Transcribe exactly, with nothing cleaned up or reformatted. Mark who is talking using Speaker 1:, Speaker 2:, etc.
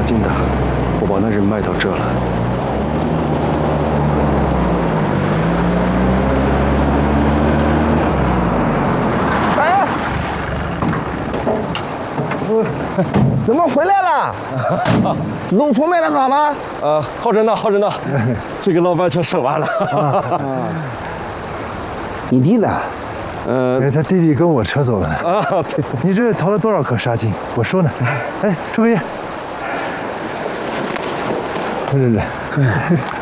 Speaker 1: 近的，我把那人卖到这了。
Speaker 2: 哎，怎么回来了？农村卖的好吗？
Speaker 1: 呃，好着呢，好着呢。这个老半全收完了。
Speaker 2: 你弟呢？
Speaker 1: 呃，
Speaker 3: 他弟弟跟我扯走了呢。
Speaker 1: 啊，对。
Speaker 3: 你这淘了多少颗沙金？我说呢。哎，抽根烟。忍忍忍。